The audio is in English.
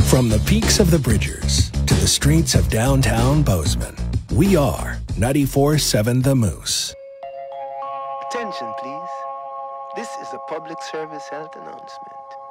From the peaks of the Bridgers to the streets of downtown Bozeman, we are 94.7 The Moose. Attention, please. This is a public service health announcement.